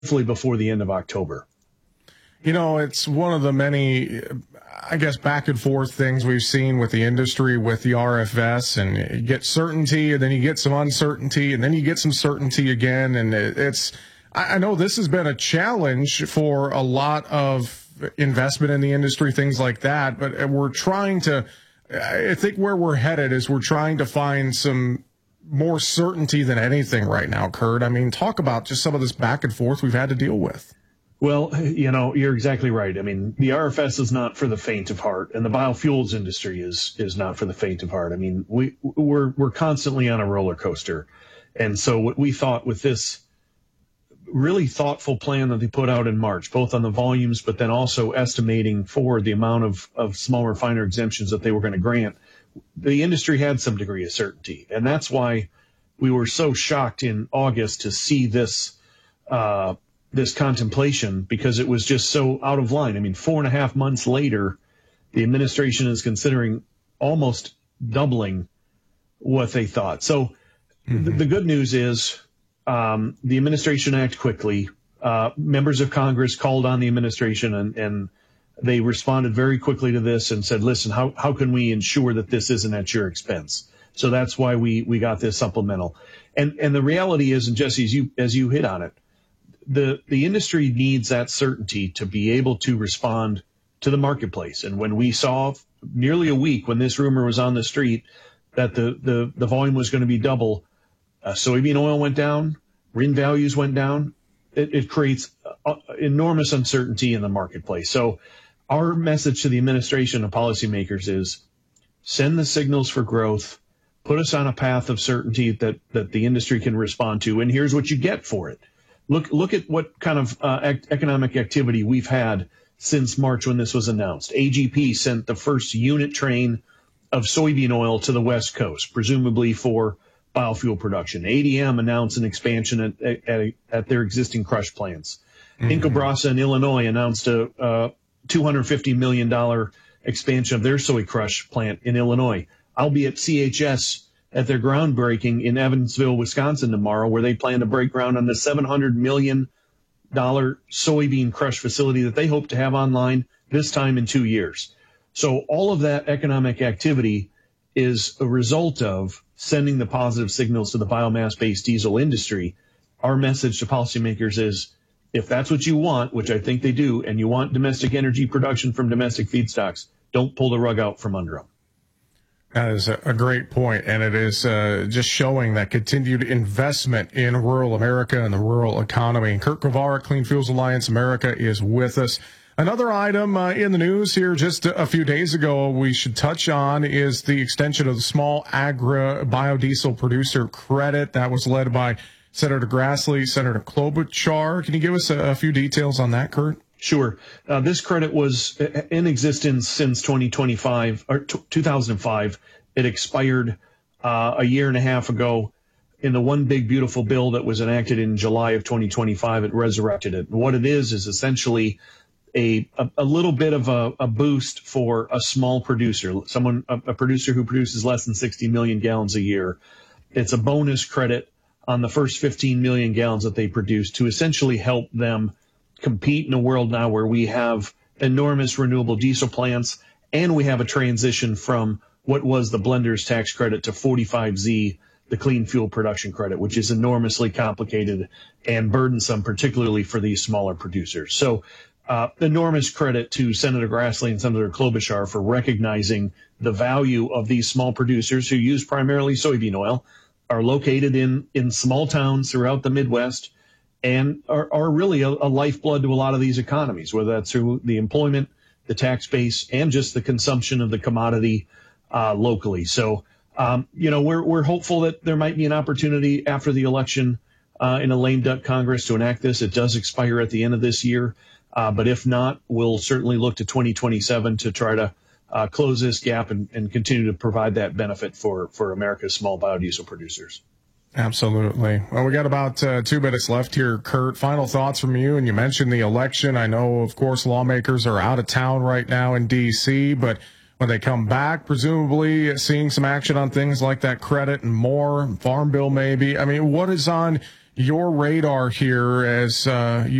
hopefully before the end of October. You know, it's one of the many, I guess, back and forth things we've seen with the industry, with the RFS, and you get certainty, and then you get some uncertainty, and then you get some certainty again. And I know this has been a challenge for a lot of investment in the industry, things like that, but we're trying to, I think where we're headed is we're trying to find some more certainty than anything right now, Kurt. I mean, talk about just some of this back and forth we've had to deal with. Well, you know, you're exactly right. I mean, the RFS is not for the faint of heart, and the biofuels industry is not for the faint of heart. I mean, we're constantly on a roller coaster. And so what we thought with this really thoughtful plan that they put out in March, both on the volumes, but then also estimating for the amount of small refiner exemptions that they were going to grant, the industry had some degree of certainty. And that's why we were so shocked in August to see this contemplation, because it was just so out of line. I mean, 4.5 months later, the administration is considering almost doubling what they thought. So the good news is the administration acted quickly. Members of Congress called on the administration, and they responded very quickly to this and said, listen, how can we ensure that this isn't at your expense? So that's why we got this supplemental. And the reality is, and Jesse, as you hit on it, the industry needs that certainty to be able to respond to the marketplace. And when we saw nearly a week when this rumor was on the street that the volume was going to be double, soybean oil went down, RIN values went down. It creates enormous uncertainty in the marketplace. So our message to the administration and policymakers is send the signals for growth, put us on a path of certainty that the industry can respond to, and here's what you get for it. Look at what kind of economic activity we've had since March when this was announced. AGP sent the first unit train of soybean oil to the West Coast, presumably for biofuel production. ADM announced an expansion at their existing crush plants. Incobrasa in Illinois announced a $250 million expansion of their soy crush plant in Illinois. I'll be at CHS at their groundbreaking in Evansville, Wisconsin tomorrow, where they plan to break ground on the $700 million soybean crush facility that they hope to have online this time in 2 years. So all of that economic activity is a result of sending the positive signals to the biomass-based diesel industry. Our message to policymakers is, if that's what you want, which I think they do, and you want domestic energy production from domestic feedstocks, don't pull the rug out from under them. That is a great point, and it is just showing that continued investment in rural America and the rural economy. Kurt Kovarik, Clean Fuels Alliance America, is with us. Another item in the news here just a few days ago we should touch on is the extension of the small agri biodiesel producer credit that was led by Senator Grassley, Senator Klobuchar. Can you give us a few details on that, Kurt? Sure. This credit was in existence since 2005. It expired a year and a half ago. In the one big beautiful bill that was enacted in July of 2025, it resurrected it. And what it is essentially a little bit of a boost for a small producer, a producer who produces less than 60 million gallons a year. It's a bonus credit on the first 15 million gallons that they produce to essentially help them compete in a world now where we have enormous renewable diesel plants and we have a transition from what was the blender's tax credit to 45Z, the clean fuel production credit, which is enormously complicated and burdensome, particularly for these smaller producers. So enormous credit to Senator Grassley and Senator Klobuchar for recognizing the value of these small producers who use primarily soybean oil, are located in small towns throughout the Midwest, and are really a lifeblood to a lot of these economies, whether that's through the employment, the tax base, and just the consumption of the commodity locally. So, we're hopeful that there might be an opportunity after the election in a lame duck Congress to enact this. It does expire at the end of this year. But if not, we'll certainly look to 2027 to try to close this gap and continue to provide that benefit for America's small biodiesel producers. Absolutely. Well, we got about 2 minutes left here, Kurt. Final thoughts from you. And you mentioned the election. I know, of course, lawmakers are out of town right now in D.C., but when they come back, presumably seeing some action on things like that credit and more, Farm Bill maybe. I mean, what is on your radar here as